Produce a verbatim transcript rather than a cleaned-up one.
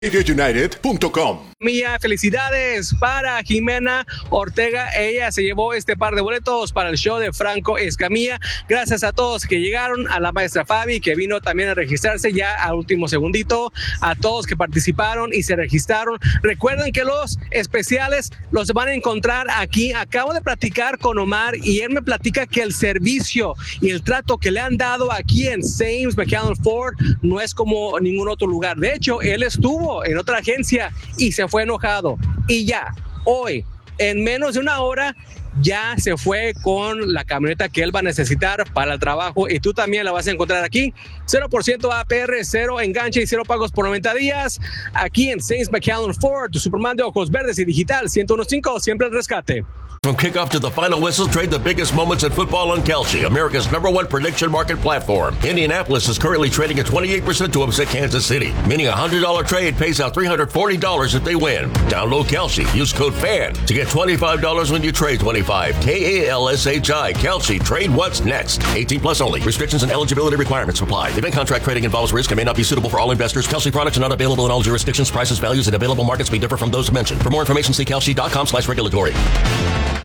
United punto com. Mía, felicidades para Jimena Ortega. Ella se llevó este par de boletos para el show de Franco Escamilla. Gracias a todos que llegaron, a la maestra Fabi, que vino también a registrarse ya al último segundito, a todos que participaron y se registraron. Recuerden que los especiales los van a encontrar aquí. Acabo de platicar con Omar y él me platica que el servicio y el trato que le han dado aquí en Sames McAllen Ford no es como ningún otro lugar. De hecho, él estuvo en otra agencia y se fue enojado. Y ya, hoy, en menos de una hora, ya se fue con la camioneta que él va a necesitar para el trabajo, y tú también la vas a encontrar aquí. cero por ciento A P R, cero enganche y cero pagos por noventa días. Aquí en Sames McAllen Ford, tu Superman de ojos verdes y digital, ciento uno punto cinco, siempre el rescate. From kickoff to the final whistle, trade the biggest moments in football on Kalshi, America's number one prediction market platform. Indianapolis is currently trading at twenty-eight percent to upset Kansas City, meaning a one hundred dollars trade pays out three hundred forty dollars if they win. Download Kalshi. Use code FAN to get twenty-five dollars when you trade twenty-five. K A L S H I. Kalshi. Trade what's next. eighteen plus only. Restrictions and eligibility requirements apply. Event contract trading involves risk and may not be suitable for all investors. Kalshi products are not available in all jurisdictions. Prices, values, and available markets may differ from those mentioned. For more information, see kalshi dot com slash regulatory.